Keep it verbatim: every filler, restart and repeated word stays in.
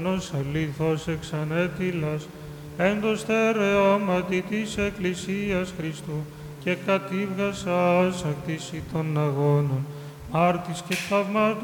ουρανός αλήθως εξανέτειλας, εν το στερεώματι της Εκκλησίας Χριστού και κατήβγασας ακτίση των αγώνων, άρτης και θαυμάτων